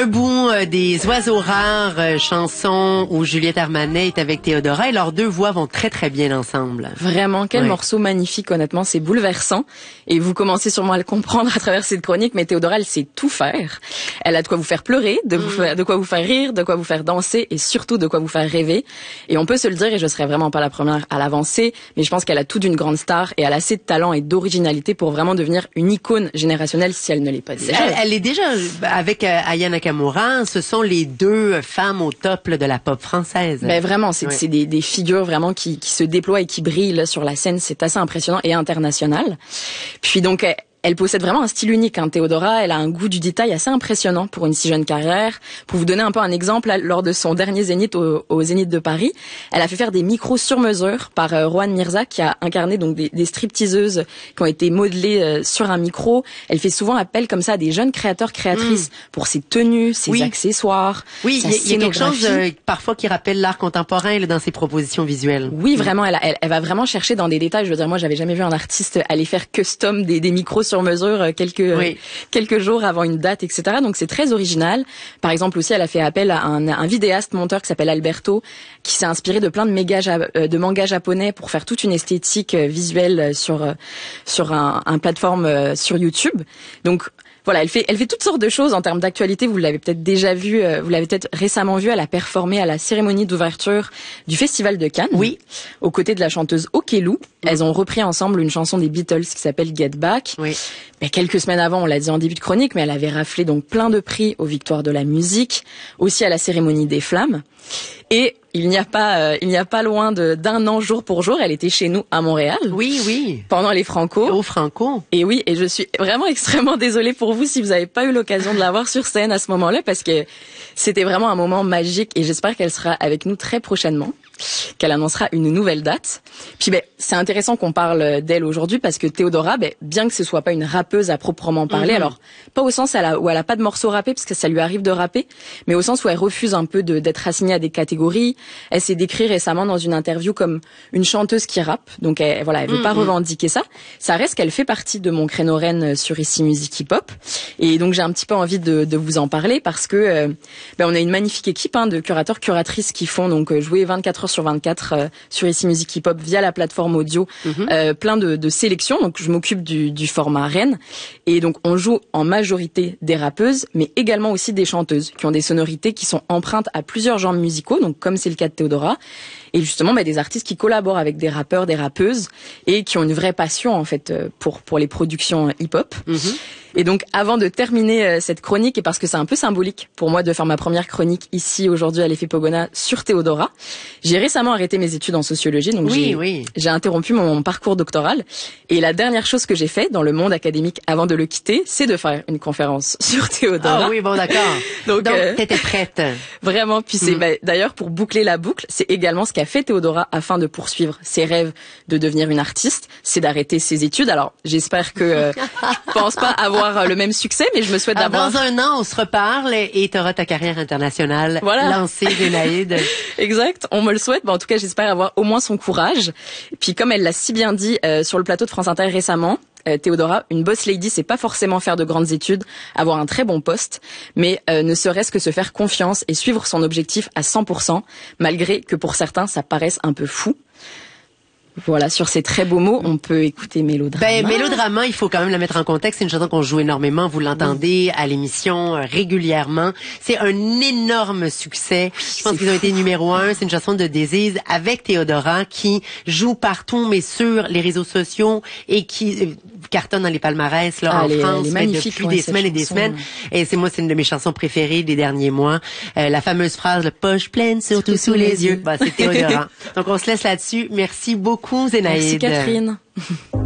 un bout des Oiseaux rares, chanson où Juliette Armanet est avec Théodora et leurs deux voix vont très très bien ensemble. Vraiment, quel morceau magnifique, honnêtement, c'est bouleversant. Et vous commencez sûrement à le comprendre à travers cette chronique, mais Théodora, elle sait tout faire. Elle a de quoi vous faire pleurer, de quoi vous faire rire, de quoi vous faire danser et surtout de quoi vous faire rêver. Et on peut se le dire, et je serais vraiment pas la première à l'avancer, mais je pense qu'elle a tout d'une grande star et elle a assez de talent et d'originalité pour vraiment devenir une icône générationnelle si elle ne l'est pas déjà. Elle est déjà avec Aya Nakamura, ce sont les deux femmes au top là, de la pop française. Ben vraiment, c'est des figures vraiment qui se déploient et qui brillent là, sur la scène, c'est assez impressionnant et international. Puis donc elle possède vraiment un style unique, hein, Théodora. Elle a un goût du détail assez impressionnant pour une si jeune carrière. Pour vous donner un peu un exemple, là, lors de son dernier Zénith au Zénith de Paris, elle a fait faire des micros sur mesure par Rohan Mirza, qui a incarné donc des stripteaseuses qui ont été modelées sur un micro. Elle fait souvent appel comme ça à des jeunes créateurs-créatrices pour ses tenues, ses accessoires. Oui, il y a quelque chose parfois qui rappelle l'art contemporain là, dans ses propositions visuelles. Oui, vraiment, elle va vraiment chercher dans des détails. Je veux dire, moi, j'avais jamais vu un artiste aller faire custom des micros sur mesure quelques jours avant une date, etc. Donc c'est très original. Par exemple aussi, elle a fait appel à un vidéaste monteur qui s'appelle Alberto, qui s'est inspiré de plein de mangas japonais pour faire toute une esthétique visuelle sur un plateforme sur YouTube. Donc voilà, elle fait toutes sortes de choses en termes d'actualité. Vous l'avez peut-être déjà vu, vous l'avez peut-être récemment vu. Elle a performé à la cérémonie d'ouverture du Festival de Cannes. Oui. Aux côtés de la chanteuse Okelou. Elles ont repris ensemble une chanson des Beatles qui s'appelle Get Back. Oui. Mais quelques semaines avant, on l'a dit en début de chronique, mais elle avait raflé donc plein de prix aux Victoires de la musique, aussi à la cérémonie des Flammes. Et il n'y a pas loin d'un an jour pour jour, elle était chez nous à Montréal. Oui. Pendant les Franco. Au Franco. Et oui, et je suis vraiment extrêmement désolée pour vous si vous n'avez pas eu l'occasion de la voir sur scène à ce moment-là, parce que c'était vraiment un moment magique et j'espère qu'elle sera avec nous très prochainement, qu'elle annoncera une nouvelle date. Puis c'est intéressant qu'on parle d'elle aujourd'hui parce que Théodora, bien que ce soit pas une rappeuse à proprement parler, alors pas au sens où elle a pas de morceaux rappés parce que ça lui arrive de rapper, mais au sens où elle refuse un peu d'être assignée à des catégories. Elle s'est décrite récemment dans une interview comme une chanteuse qui rappe, donc elle veut pas revendiquer ça. Ça reste qu'elle fait partie de mon créneau reine sur Ici Musique Hip Hop, et donc j'ai un petit peu envie de vous en parler parce que on a une magnifique équipe de curateurs, curatrices qui font donc jouer 24 heures sur 24 sur Ici Musique Hip Hop via la plateforme audio, plein de sélections. Donc je m'occupe du format reine, et donc on joue en majorité des rappeuses, mais également aussi des chanteuses qui ont des sonorités qui sont empreintes à plusieurs genres musicaux, donc comme c'est le cas de Théodora, et justement des artistes qui collaborent avec des rappeurs, des rappeuses, et qui ont une vraie passion en fait pour les productions hip-hop. Et donc avant de terminer cette chronique, et parce que c'est un peu symbolique pour moi de faire ma première chronique ici aujourd'hui à l'Effet Pogona sur Théodora, j'ai récemment arrêté mes études en sociologie, donc j'ai interrompu mon parcours doctoral, et la dernière chose que j'ai fait dans le monde académique avant de le quitter, c'est de faire une conférence sur Théodora. Ah oui, bon d'accord. donc t'étais prête. Vraiment, puis c'est d'ailleurs pour boucler la boucle, c'est également ce qu'a fait Théodora afin de poursuivre ses rêves de devenir une artiste, c'est d'arrêter ses études. Alors j'espère que je pense pas avoir le même succès, mais je me souhaite d'avoir... Dans un an, on se reparle et t'auras ta carrière internationale lancée, Zénaïde. Exact, on me le souhaite. En tout cas, j'espère avoir au moins son courage. Et puis comme elle l'a si bien dit sur le plateau de France Inter récemment, Théodora, une boss lady, c'est pas forcément faire de grandes études, avoir un très bon poste, mais ne serait-ce que se faire confiance et suivre son objectif à 100%, malgré que pour certains, ça paraisse un peu fou. Voilà, sur ces très beaux mots, on peut écouter Mélodrama. Mélodrama, il faut quand même la mettre en contexte. C'est une chanson qu'on joue énormément. Vous l'entendez à l'émission régulièrement. C'est un énorme succès. Je pense qu'ils ont été numéro 1. C'est une chanson de Disease avec Théodora qui joue partout, mais sur les réseaux sociaux et qui cartonne dans les palmarès là en France depuis des semaines et des semaines. Et c'est une de mes chansons préférées des derniers mois. La fameuse phrase, le poche pleine, surtout sous les yeux. C'est Théodora. Donc on se laisse là-dessus. Merci beaucoup. Zénaïde. Merci Catherine.